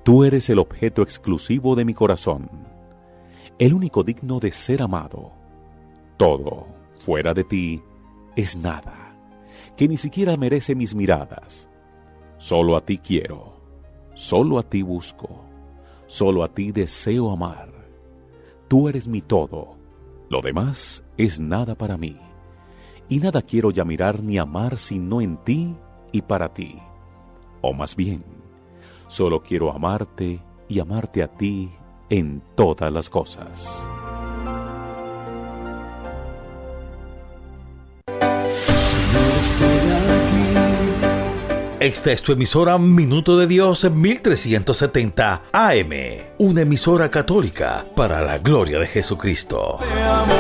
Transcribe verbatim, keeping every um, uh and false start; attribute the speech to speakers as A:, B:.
A: Tú eres el objeto exclusivo de mi corazón, el único digno de ser amado. Todo, fuera de ti, es nada, que ni siquiera merece mis miradas. Solo a ti quiero, solo a ti busco, solo a ti deseo amar. Tú eres mi todo, lo demás es nada para mí, y nada quiero ya mirar ni amar sino en ti y para ti. O más bien, solo quiero amarte y amarte a ti en todas las cosas.
B: Esta es tu emisora Minuto de Dios mil trescientos setenta A M, una emisora católica para la gloria de Jesucristo.